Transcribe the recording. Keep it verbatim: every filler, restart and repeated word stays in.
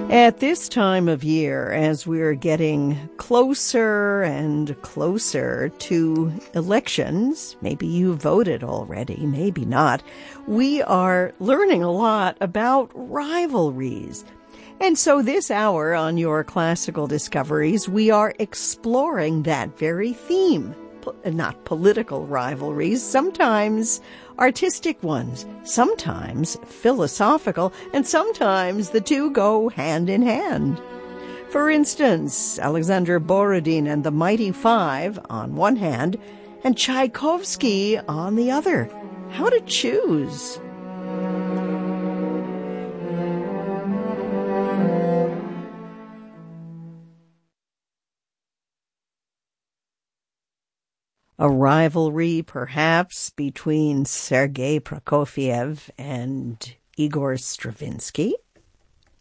At this time of year, as we're getting closer and closer to elections, maybe you voted already, maybe not, we are learning a lot about rivalries. And so this hour on Your Classical Discoveries, we are exploring that very theme. Not political rivalries, sometimes artistic ones, sometimes philosophical, and sometimes the two go hand in hand. For instance, Alexander Borodin and the Mighty Five on one hand, and Tchaikovsky on the other. How to choose? A rivalry, perhaps, between Sergei Prokofiev and Igor Stravinsky?